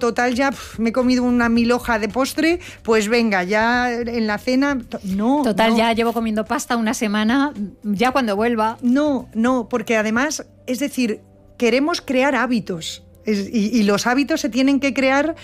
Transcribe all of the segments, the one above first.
total ya me he comido una 1000 hoja de postre, pues venga, ya en la cena... No. Total, ya llevo comiendo pasta una semana, ya cuando vuelva... No, porque además, es decir, queremos crear hábitos. Y los hábitos se tienen que crear...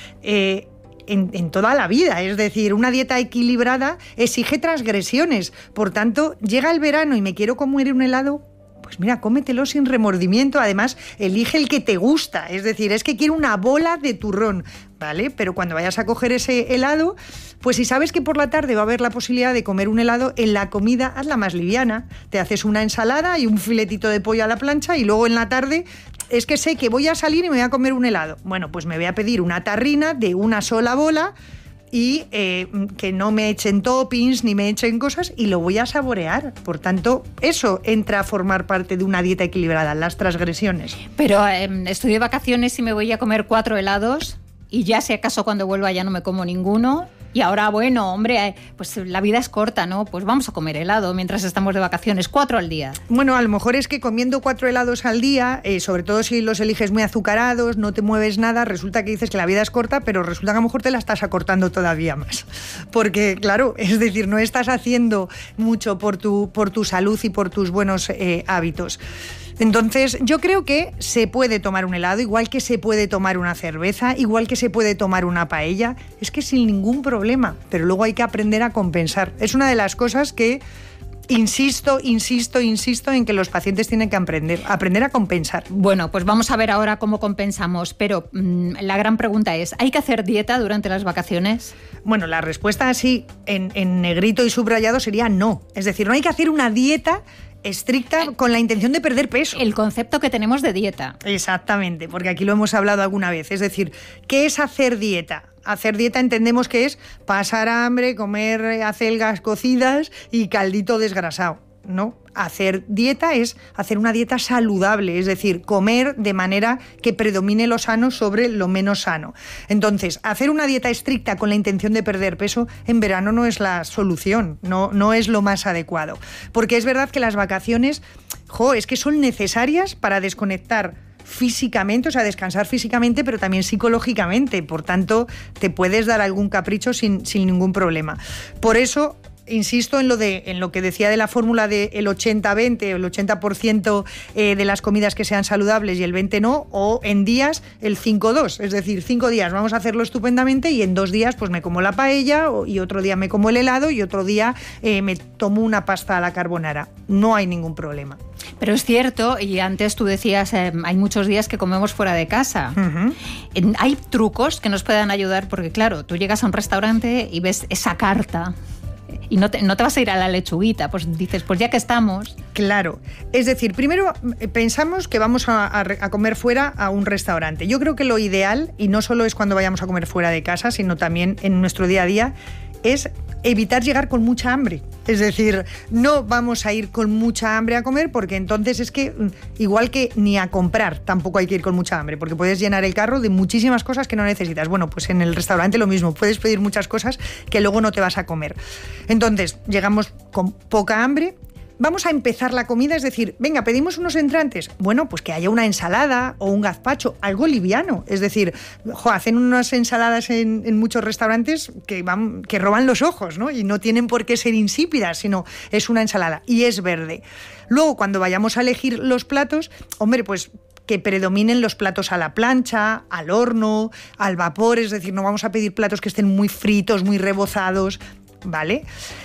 En toda la vida, es decir, una dieta equilibrada exige transgresiones. Por tanto, llega el verano y me quiero comer un helado, pues mira, cómetelo sin remordimiento. Además, elige el que te gusta, es decir, es que quiero una bola de turrón, ¿vale? Pero cuando vayas a coger ese helado, pues si sabes que por la tarde va a haber la posibilidad de comer un helado, en la comida hazla más liviana. Te haces una ensalada y un filetito de pollo a la plancha y luego en la tarde... Es que sé que voy a salir y me voy a comer un helado. Bueno, pues me voy a pedir una tarrina de una sola bola y que no me echen toppings ni me echen cosas y lo voy a saborear. Por tanto, eso entra a formar parte de una dieta equilibrada, las transgresiones. Pero estoy de vacaciones y me voy a comer 4 helados y ya si acaso cuando vuelva ya no me como ninguno. Y ahora, bueno, hombre, pues la vida es corta, ¿no? Pues vamos a comer helado mientras estamos de vacaciones, 4 al día. Bueno, a lo mejor es que comiendo 4 helados al día, sobre todo si los eliges muy azucarados, no te mueves nada, resulta que dices que la vida es corta, pero resulta que a lo mejor te la estás acortando todavía más. Porque, claro, es decir, no estás haciendo mucho por tu salud y por tus buenos hábitos. Entonces, yo creo que se puede tomar un helado, igual que se puede tomar una cerveza, igual que se puede tomar una paella, es que sin ningún problema, pero luego hay que aprender a compensar. Es una de las cosas que insisto en que los pacientes tienen que aprender a compensar. Bueno, pues vamos a ver ahora cómo compensamos, pero la gran pregunta es, ¿hay que hacer dieta durante las vacaciones? Bueno, la respuesta así, en negrito y subrayado, sería no. Es decir, no hay que hacer una dieta estricta con la intención de perder peso. El concepto que tenemos de dieta. Exactamente, porque aquí lo hemos hablado alguna vez. Es decir, ¿qué es hacer dieta? Hacer dieta entendemos que es pasar hambre, comer acelgas cocidas y caldito desgrasado, ¿no? Hacer dieta es hacer una dieta saludable, es decir, comer de manera que predomine lo sano sobre lo menos sano. Entonces, hacer una dieta estricta con la intención de perder peso en verano no es la solución, no es lo más adecuado. Porque es verdad que las vacaciones, es que son necesarias para desconectar físicamente, o sea, descansar físicamente, pero también psicológicamente. Por tanto, te puedes dar algún capricho sin ningún problema. Por eso, insisto en lo que decía de la fórmula del 80-20, el 80% de las comidas que sean saludables y el 20% no, o en días el 5-2, es decir, 5 días vamos a hacerlo estupendamente y en 2 días pues me como la paella y otro día me como el helado y otro día me tomo una pasta a la carbonara. No hay ningún problema. Pero es cierto, y antes tú decías, hay muchos días que comemos fuera de casa. Uh-huh. ¿Hay trucos que nos puedan ayudar? Porque claro, tú llegas a un restaurante y ves esa carta y no te vas a ir a la lechuguita, pues dices, pues ya que estamos... Claro, es decir, primero pensamos que vamos a comer fuera a un restaurante. Yo creo que lo ideal, y no solo es cuando vayamos a comer fuera de casa, sino también en nuestro día a día, es evitar llegar con mucha hambre. Es decir, no vamos a ir con mucha hambre a comer porque entonces es que, igual que ni a comprar, tampoco hay que ir con mucha hambre porque puedes llenar el carro de muchísimas cosas que no necesitas. Bueno, pues en el restaurante lo mismo, puedes pedir muchas cosas que luego no te vas a comer. Entonces, llegamos con poca hambre. Vamos a empezar la comida, es decir, venga, pedimos unos entrantes. Bueno, pues que haya una ensalada o un gazpacho, algo liviano. Es decir, hacen unas ensaladas en muchos restaurantes que roban los ojos, ¿no? Y no tienen por qué ser insípidas, sino es una ensalada y es verde. Luego, cuando vayamos a elegir los platos, hombre, pues que predominen los platos a la plancha, al horno, al vapor. Es decir, no vamos a pedir platos que estén muy fritos, muy rebozados, ¿vale?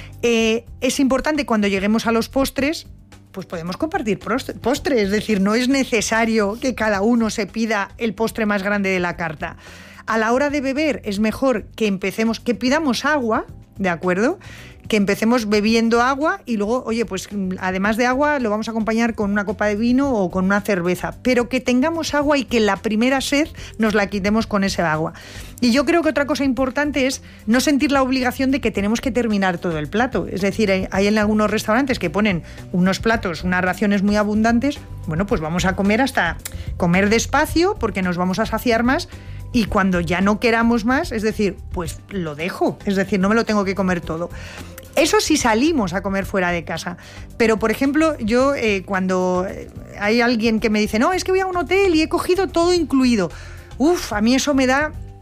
Es importante cuando lleguemos a los postres, pues podemos compartir postre, es decir, no es necesario que cada uno se pida el postre más grande de la carta. A la hora de beber es mejor que pidamos agua, ¿de acuerdo? Que empecemos bebiendo agua y luego, oye, pues además de agua lo vamos a acompañar con una copa de vino o con una cerveza, pero que tengamos agua y que la primera sed nos la quitemos con ese agua. Y yo creo que otra cosa importante es no sentir la obligación de que tenemos que terminar todo el plato. Es decir, hay en algunos restaurantes que ponen unos platos, unas raciones muy abundantes. Bueno, pues vamos a comer hasta comer despacio porque nos vamos a saciar más. Y cuando ya no queramos más, es decir, pues lo dejo, es decir, no me lo tengo que comer todo. Eso sí salimos a comer fuera de casa. Pero, por ejemplo, yo cuando hay alguien que me dice, no, es que voy a un hotel y he cogido todo incluido. A mí eso me da